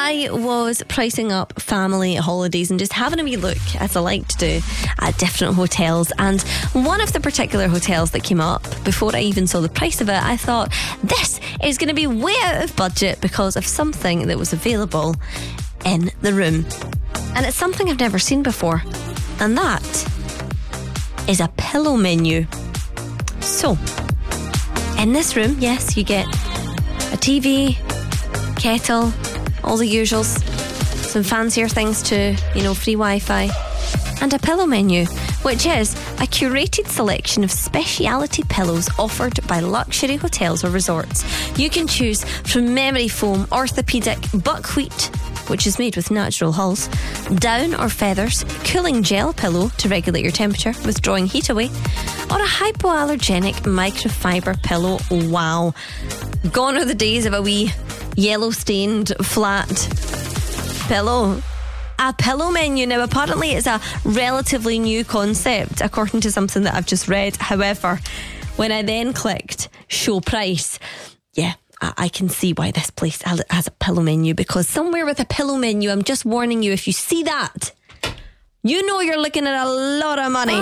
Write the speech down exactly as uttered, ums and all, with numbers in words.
I was pricing up family holidays and just having a wee look, as I like to do, at different hotels. And one of the particular hotels that came up, before I even saw the price of it, I thought, this is going to be way out of budget because of something that was available in the room. And it's something I've never seen before. And that is a pillow menu. So, in this room, yes, you get a T V, kettle, all the usuals, some fancier things too, you know, free Wi-Fi, and a pillow menu, which is a curated selection of speciality pillows offered by luxury hotels or resorts. You can choose from memory foam, orthopedic, buckwheat, which is made with natural hulls, down or feathers, cooling gel pillow to regulate your temperature, withdrawing heat away, or a hypoallergenic microfiber pillow. Wow. Gone are the days of a wee yellow stained flat pillow. A pillow menu. Now, apparently it's a relatively new concept, according to something that I've just read. However, when I then clicked show price, yeah, I, I can see why this place has a pillow menu, because somewhere with a pillow menu, I'm just warning you, if you see that, you know you're looking at a lot of money.